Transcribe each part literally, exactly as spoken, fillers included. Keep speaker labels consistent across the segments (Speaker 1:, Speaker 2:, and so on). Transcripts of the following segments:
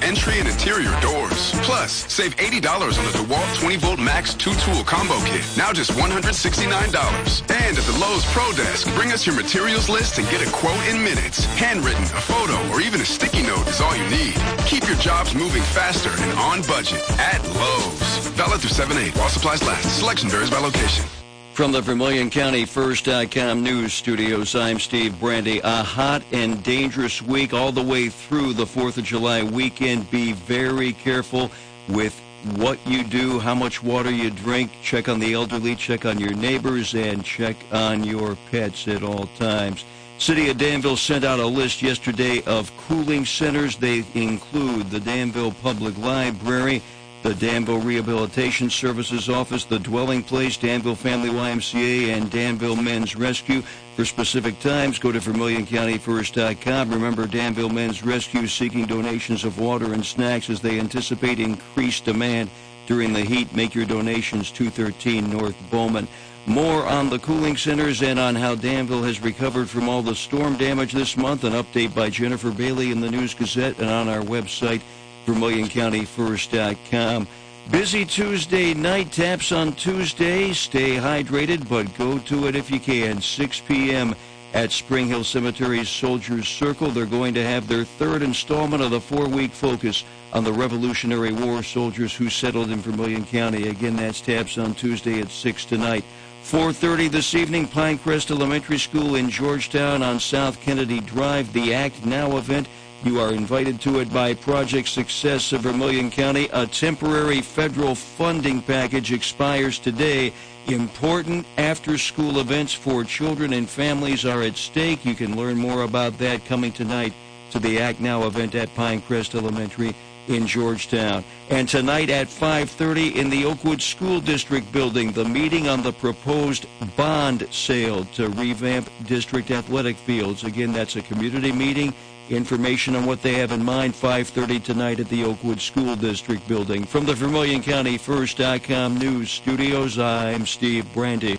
Speaker 1: entry and interior doors. Plus, save eighty dollars on the DeWalt twenty volt Max two-tool combo kit. Now just one hundred sixty-nine dollars. And at the Lowe's Pro Desk, bring us your materials list and get a quote in minutes. Handwritten, a photo, or even a sticky note is all you need. Keep your jobs moving faster and on budget at Lowe's. Valid through seven eight while supplies last. Selection varies by location.
Speaker 2: From the Vermilion County First dot com news studios, I'm Steve Brandy. A hot and dangerous week all the way through the fourth of July weekend. Be very careful with what you do, how much water you drink. Check on the elderly, check on your neighbors, and check on your pets at all times. City of Danville sent out a list yesterday of cooling centers. They include the Danville Public Library, the Danville Rehabilitation Services Office, the Dwelling Place, Danville Family Y M C A, and Danville Men's Rescue. For specific times, go to Vermilion County First dot com. Remember, Danville Men's Rescue is seeking donations of water and snacks as they anticipate increased demand during the heat. Make your donations, two thirteen North Bowman. More on the cooling centers and on how Danville has recovered from all the storm damage this month. An update by Jennifer Bailey in the News Gazette and on our website, Vermilion County First dot com. Busy Tuesday night, taps on Tuesday. Stay hydrated, but go to it if you can. six p.m. at Spring Hill Cemetery's Soldiers Circle. They're going to have their third installment of the four-week focus on the Revolutionary War soldiers who settled in Vermilion County. Again, that's taps on Tuesday at six tonight. four thirty this evening, Pinecrest Elementary School in Georgetown on South Kennedy Drive. The Act Now event. You are invited to it by Project Success of Vermilion County. A temporary federal funding package expires today. Important after-school events for children and families are at stake. You can learn more about that coming tonight to the Act Now event at Pinecrest Elementary in Georgetown. And tonight at five thirty in the Oakwood School District building, the meeting on the proposed bond sale to revamp district athletic fields. Again, that's a community meeting. Information on what they have in mind, five thirty tonight at the Oakwood School District building. From the Vermilion County First dot com news studios, I'm Steve Brandy.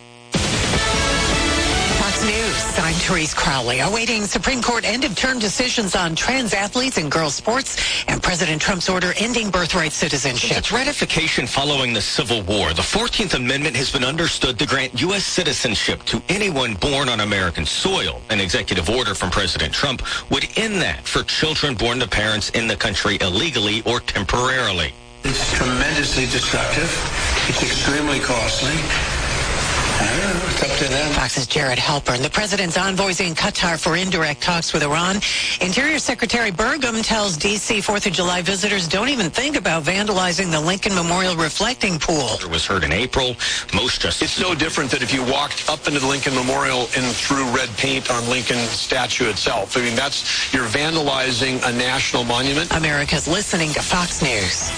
Speaker 3: Fox News, I'm Therese Crowley. Awaiting Supreme Court end-of-term decisions on trans athletes and girls' sports and President Trump's order ending birthright citizenship.
Speaker 4: Its ratification following the Civil War, the fourteenth Amendment has been understood to grant U S citizenship to anyone born on American soil. An executive order from President Trump would end that for children born to parents in the country illegally or temporarily.
Speaker 5: It's tremendously destructive. It's extremely costly. I don't know. It's up to them.
Speaker 3: Fox's Jared Halpern. The president's envoys in Qatar for indirect talks with Iran. Interior Secretary Burgum tells D C fourth of July visitors don't even think about vandalizing the Lincoln Memorial reflecting pool.
Speaker 4: It was heard in April. Most justices...
Speaker 6: It's no different than if you walked up into the Lincoln Memorial and threw red paint on Lincoln's statue itself. I mean, that's, you're vandalizing a national monument.
Speaker 3: America's listening to Fox News.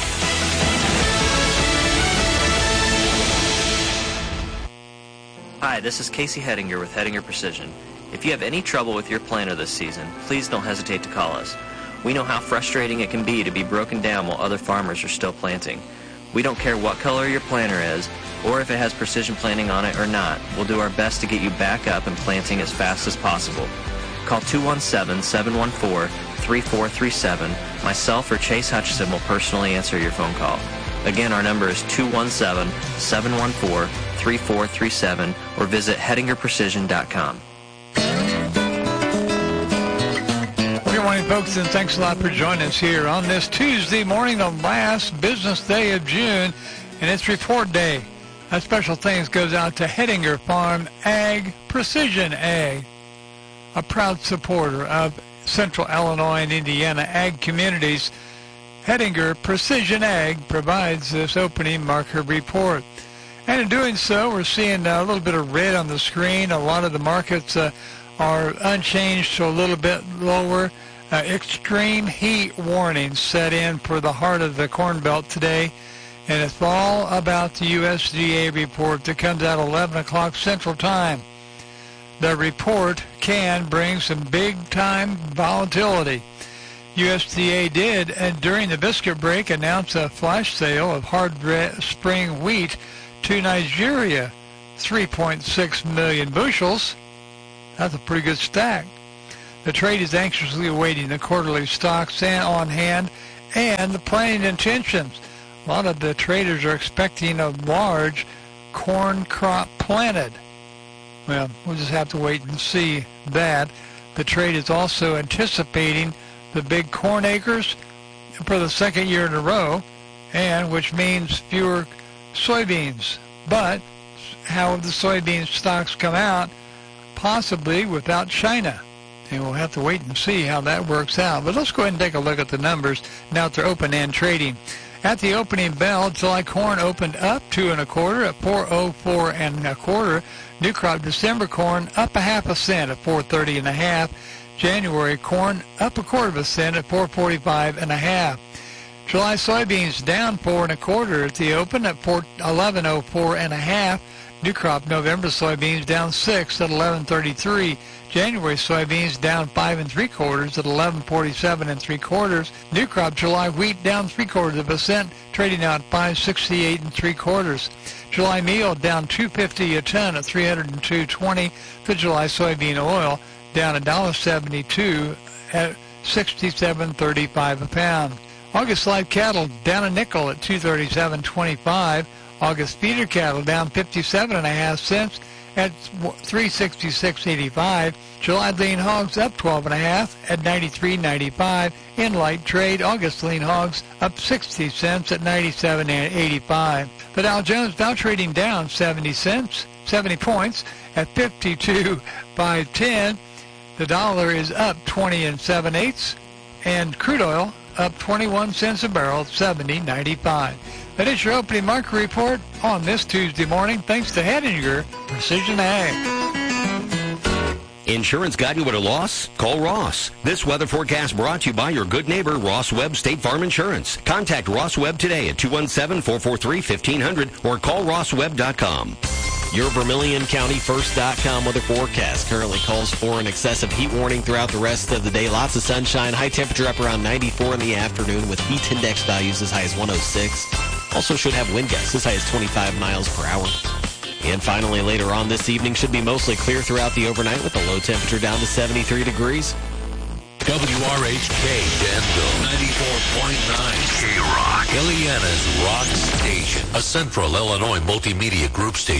Speaker 7: Hi, this is Casey Hettinger with Hettinger Precision. If you have any trouble with your planter this season, please don't hesitate to call us. We know how frustrating it can be to be broken down while other farmers are still planting. We don't care what color your planter is, or if it has precision planting on it or not. We'll do our best to get you back up and planting as fast as possible. Call two one seven, seven one four, three four three seven. Myself or Chase Hutchison will personally answer your phone call. Again, our number is two one seven, seven one four, three four three seven or visit hettinger precision dot com.
Speaker 8: Good morning, folks, and thanks a lot for joining us here on this Tuesday morning, the last business day of June, and it's report day. A special thanks goes out to Hettinger Farm Ag, Precision Ag, a proud supporter of Central Illinois and Indiana ag communities. Hettinger Precision Ag provides this opening market report. And in doing so, we're seeing a little bit of red on the screen. A lot of the markets uh, are unchanged to a little bit lower. Uh, extreme heat warnings set in for the heart of the Corn Belt today. And it's all about the U S D A report that comes out eleven o'clock Central Time. The report can bring some big-time volatility. U S D A did, and during the biscuit break, announce a flash sale of hard spring wheat to Nigeria, three point six million bushels. That's a pretty good stack. The trade is anxiously awaiting the quarterly stocks and on hand and the planting intentions. A lot of the traders are expecting a large corn crop planted. Well, we'll just have to wait and see that. The trade is also anticipating the big corn acres for the second year in a row, and which means fewer soybeans. But how have the soybean stocks come out? Possibly without China. And we'll have to wait and see how that works out. But let's go ahead and take a look at the numbers now at their open-end trading. At the opening bell, July corn opened up two and a quarter at four oh four and a quarter. New crop December corn up a half a cent at four thirty and a half. January corn up a quarter of a cent at four forty-five and a half. July soybeans down four and a quarter at the open at eleven oh four and a half. New crop November soybeans down six at eleven thirty-three. January soybeans down five and three quarters at eleven forty-seven and three quarters. New crop July wheat down three quarters of a cent, trading out five sixty-eight and three quarters. July meal down two fifty a ton at three hundred two twenty. The July soybean oil down a dollar seventy-two at sixty-seven thirty-five a pound. August live cattle down a nickel at two thirty-seven twenty-five. August feeder cattle down fifty-seven and a half cents at three sixty-six eighty-five. July lean hogs up twelve and a half at ninety-three ninety-five. In light trade, August lean hogs up sixty cents at ninety-seven eighty-five. The Dow Jones now trading down seventy cents, seventy points at fifty-two five ten. The dollar is up twenty and seven eighths, and crude oil up twenty-one cents a barrel, seventy ninety-five. That is your opening market report on this Tuesday morning, thanks to Hettinger Precision Ag.
Speaker 9: Insurance got you at a loss? Call Ross. This weather forecast brought to you by your good neighbor, Ross Webb State Farm Insurance. Contact Ross Webb today at two one seven, four four three, fifteen hundred or call ross webb dot com.
Speaker 10: Your Vermilion County First dot com weather forecast currently calls for an excessive heat warning throughout the rest of the day. Lots of sunshine, high temperature up around ninety-four in the afternoon with heat index values as high as one oh six. Also should have wind gusts as high as twenty-five miles per hour. And finally, later on this evening should be mostly clear throughout the overnight with a low temperature down to seventy-three degrees.
Speaker 11: W R H K Danville, ninety-four point nine K-Rock, Ileana's Rock Station, a Central Illinois multimedia group station.